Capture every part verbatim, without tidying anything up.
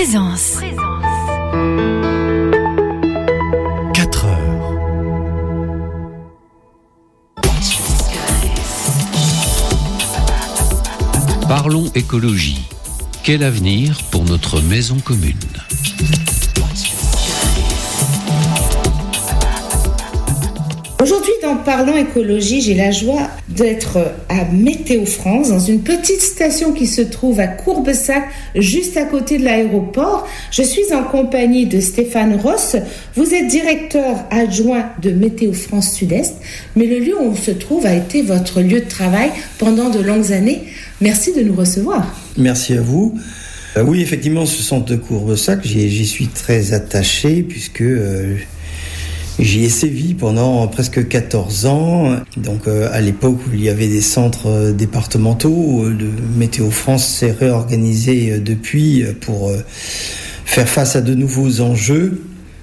Présence. quatre heures. Parlons écologie. Quel avenir pour notre maison commune ? Aujourd'hui, dans Parlons écologie, j'ai la joie d'être à Météo France, dans une petite station qui se trouve à Courbessac, juste à côté de l'aéroport. Je suis en compagnie de Stéphane Ross. Vous êtes directeur adjoint de Météo France Sud-Est, mais le lieu où on se trouve a été votre lieu de travail pendant de longues années. Merci de nous recevoir. Merci à vous. Euh, oui, effectivement, ce centre de Courbessac, j'y, j'y suis très attaché puisque euh, j'y ai sévi pendant presque quatorze ans. Donc, euh, à l'époque où il y avait des centres euh, départementaux, euh, le Météo France s'est réorganisé euh, depuis pour euh, faire face à de nouveaux enjeux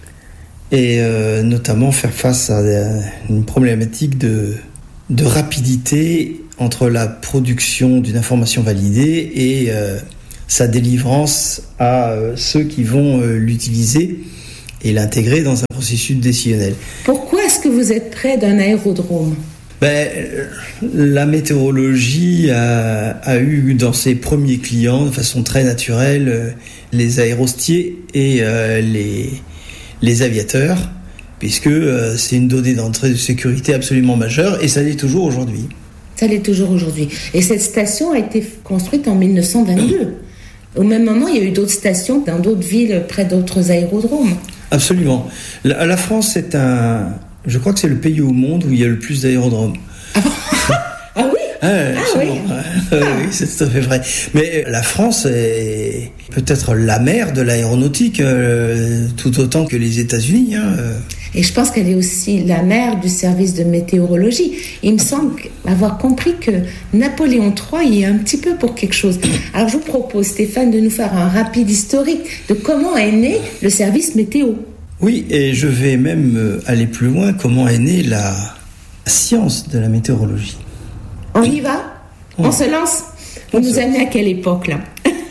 et euh, notamment faire face à euh, une problématique de, de rapidité entre la production d'une information validée et euh, sa délivrance à euh, ceux qui vont euh, l'utiliser et l'intégrer dans un processus décisionnel. Pourquoi est-ce que vous êtes près d'un aérodrome ? Ben, la météorologie a, a eu dans ses premiers clients, de façon très naturelle, les aérostiers et euh, les, les aviateurs, puisque euh, c'est une donnée d'entrée de sécurité absolument majeure, et ça l'est toujours aujourd'hui. Ça l'est toujours aujourd'hui. Et cette station a été construite en dix-neuf cent vingt-deux. Au même moment, il y a eu d'autres stations dans d'autres villes, près d'autres aérodromes. Absolument. La, la France est un... Je crois que c'est le pays au monde où il y a le plus d'aérodromes. Ah, bon ah oui ah, ah oui, ah. oui, c'est tout à fait vrai. Mais la France est peut-être la mère de l'aéronautique, euh, tout autant que les États-Unis. Hein. Et je pense qu'elle est aussi la mère du service de météorologie. Il me semble avoir compris que Napoléon trois y est un petit peu pour quelque chose. Alors je vous propose, Stéphane, de nous faire un rapide historique de comment est né le service météo. Oui, et je vais même aller plus loin. Comment est née la science de la météorologie? On y va? On ouais. se lance? Vous on nous amenez à quelle époque, là?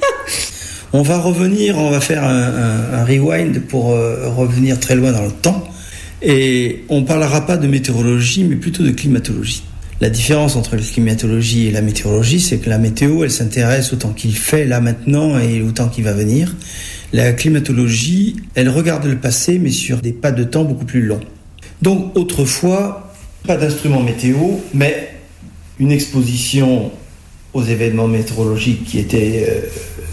On va revenir, on va faire un, un, un rewind pour euh, revenir très loin dans le temps. Et on ne parlera pas de météorologie, mais plutôt de climatologie. La différence entre la climatologie et la météorologie, c'est que la météo, elle s'intéresse au temps qu'il fait là maintenant et au temps qui va venir. La climatologie, elle regarde le passé, mais sur des pas de temps beaucoup plus longs. Donc, autrefois, pas d'instrument météo, mais une exposition aux événements météorologiques qui était euh,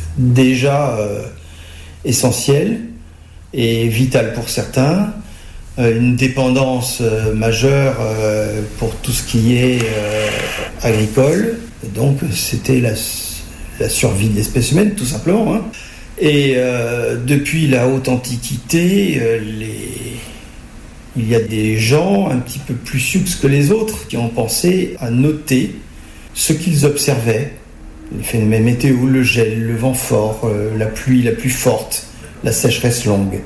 déjà euh, essentielle et vitale pour certains, euh, une dépendance euh, majeure euh, pour tout ce qui est euh, agricole. Donc, c'était la, la survie de l'espèce humaine, tout simplement, hein. Et euh, depuis la haute antiquité, euh, les... il y a des gens un petit peu plus subs que les autres qui ont pensé à noter ce qu'ils observaient, les phénomènes météo, le gel, le vent fort, euh, la pluie la plus forte, la sécheresse longue,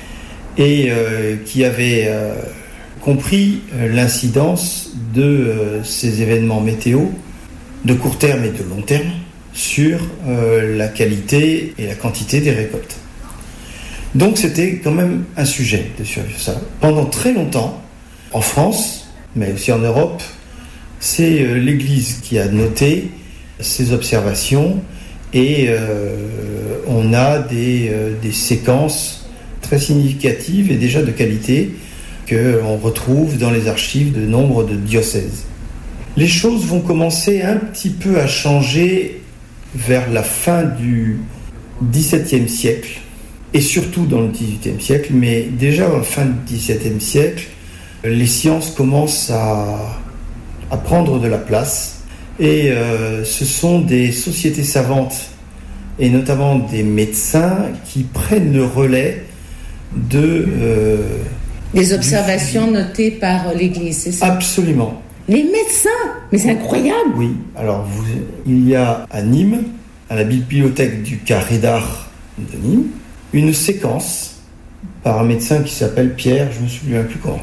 et euh, qui avaient euh, compris euh, l'incidence de euh, ces événements météo de court terme et de long terme sur euh, la qualité et la quantité des récoltes. Donc c'était quand même un sujet de survivre ça. Pendant très longtemps, en France, mais aussi en Europe, c'est euh, l'Église qui a noté ces observations et euh, on a des, euh, des séquences très significatives et déjà de qualité qu'on retrouve dans les archives de nombre de diocèses. Les choses vont commencer un petit peu à changer vers la fin du dix-septième siècle, et surtout dans le dix-huitième siècle, mais déjà à la fin du dix-septième siècle, les sciences commencent à, à prendre de la place, et euh, ce sont des sociétés savantes, et notamment des médecins, qui prennent le relais de... Euh, des observations du... notées par l'Église, c'est ça? Absolument. Les médecins, mais c'est incroyable. Oui, alors vous, il y a à Nîmes, à la bibliothèque du Carré d'Art de Nîmes, une séquence par un médecin qui s'appelle Pierre, je ne me souviens plus comment.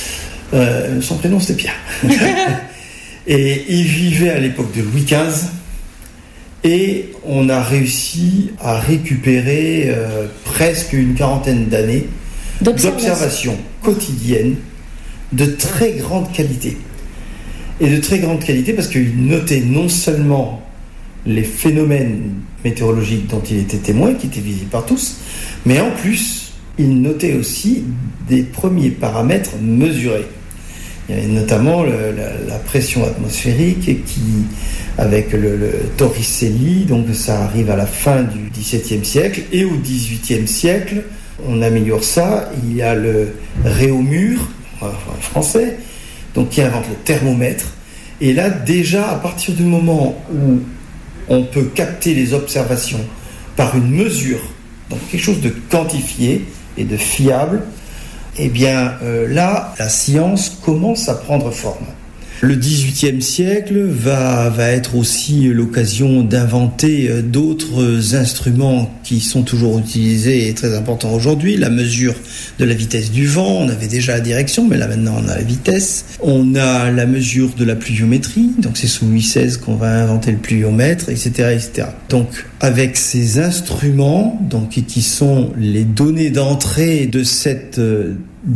Euh, son prénom c'était Pierre. Et il vivait à l'époque de Louis quinze Et on a réussi à récupérer euh, presque une quarantaine d'années d'observation quotidienne de très grande qualité. Et de très grande qualité parce qu'il notait non seulement les phénomènes météorologiques dont il était témoin, qui étaient visibles par tous, mais en plus, il notait aussi des premiers paramètres mesurés. Il y avait notamment le, la, la pression atmosphérique qui, avec le, le Torricelli, donc ça arrive à la fin du dix-septième siècle, et au dix-huitième siècle, on améliore ça. Il y a le Réaumur, français, donc qui invente le thermomètre. Et là, déjà, à partir du moment où on peut capter les observations par une mesure, donc quelque chose de quantifié et de fiable, eh bien euh, là, la science commence à prendre forme. Le dix-huitième siècle va, va être aussi l'occasion d'inventer d'autres instruments qui sont toujours utilisés et très importants aujourd'hui. La mesure de la vitesse du vent, on avait déjà la direction, mais là maintenant on a la vitesse. On a la mesure de la pluviométrie, donc c'est sous Louis seize qu'on va inventer le pluviomètre, et cetera, et cetera. Donc avec ces instruments, donc qui sont les données d'entrée de cette